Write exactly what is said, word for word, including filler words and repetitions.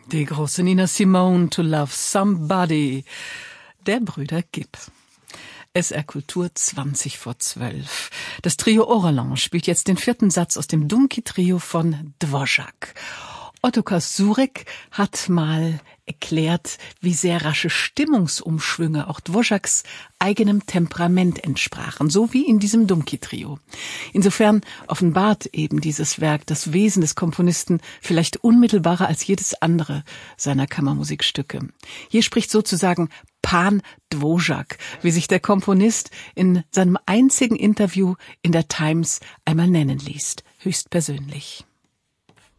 Die große Nina Simone, To Love Somebody, der Brüder Gibb. S R Kultur zwanzig vor zwölf. Das Trio Orlan spielt jetzt den vierten Satz aus dem Dumki-Trio von Dvořák. Ottokar Šurek hat mal erklärt, wie sehr rasche Stimmungsumschwünge auch Dvořáks eigenem Temperament entsprachen, so wie in diesem Dumki-Trio. Insofern offenbart eben dieses Werk das Wesen des Komponisten vielleicht unmittelbarer als jedes andere seiner Kammermusikstücke. Hier spricht sozusagen Pan Dvořák, wie sich der Komponist in seinem einzigen Interview in der Times einmal nennen ließ, höchstpersönlich.